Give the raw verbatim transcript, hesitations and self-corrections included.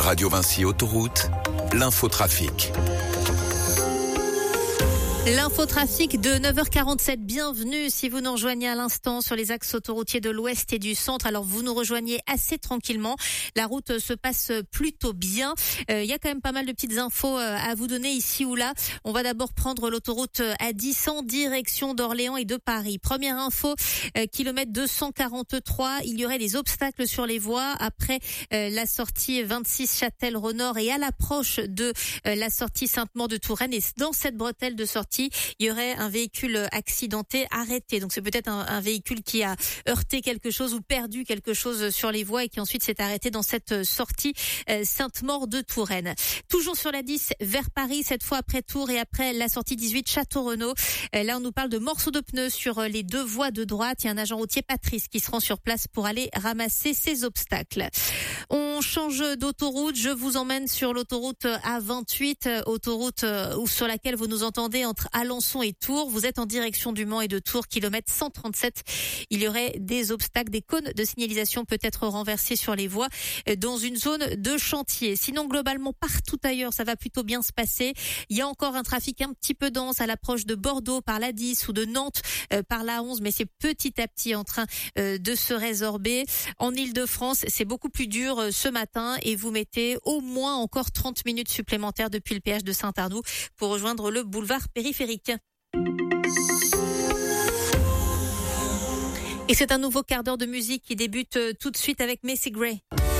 Radio Vinci Autoroute, l'infotrafic. L'infotrafic de neuf heures quarante-sept, bienvenue si vous nous rejoignez à l'instant sur les axes autoroutiers de l'Ouest et du Centre. Alors vous nous rejoignez assez tranquillement, la route se passe plutôt bien. Euh, il y a quand même pas mal de petites infos à vous donner ici ou là. On va d'abord prendre l'autoroute A dix en direction d'Orléans et de Paris. Première info, euh, kilomètre deux cent quarante-trois, il y aurait des obstacles sur les voies après euh, la sortie vingt-six Châtel-Renord et à l'approche de euh, la sortie Sainte-Maure de Touraine. Et dans cette bretelle de sortie, il y aurait un véhicule accidenté arrêté. Donc c'est peut-être un, un véhicule qui a heurté quelque chose ou perdu quelque chose sur les voies et qui ensuite s'est arrêté dans cette sortie euh, Sainte-Maure de Touraine. Toujours sur la dix vers Paris, cette fois après Tours et après la sortie dix-huit Château-Renaud. Euh, là on nous parle de morceaux de pneus sur les deux voies de droite. Il y a un agent routier Patrice qui se rend sur place pour aller ramasser ces obstacles. On change d'autoroute. Je vous emmène sur l'autoroute A vingt-huit, autoroute où sur laquelle vous nous entendez entre Alençon et Tours. Vous êtes en direction du Mans et de Tours, kilomètre cent trente-sept. Il y aurait des obstacles, des cônes de signalisation peut-être renversés sur les voies dans une zone de chantier. Sinon, globalement, partout ailleurs, ça va plutôt bien se passer. Il y a encore un trafic un petit peu dense à l'approche de Bordeaux par la dix ou de Nantes euh, par la onze, mais c'est petit à petit en train euh, de se résorber. En Île-de-France, c'est beaucoup plus dur euh, ce matin et vous mettez au moins encore trente minutes supplémentaires depuis le péage de Saint-Arnoux pour rejoindre le boulevard périphérique. Et c'est un nouveau quart d'heure de musique qui débute tout de suite avec Macy Gray.